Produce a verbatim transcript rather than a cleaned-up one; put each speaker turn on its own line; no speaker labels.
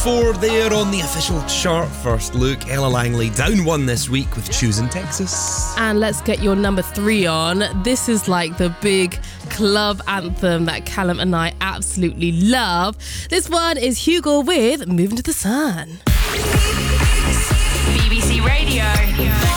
four there on the official chart. First look, Ella Langley down one this week with Choosing Texas.
And let's get your number three on. This is like the big club anthem that Callum and I absolutely love. This one is Hugo with Moving to the Sun.
B B C Radio.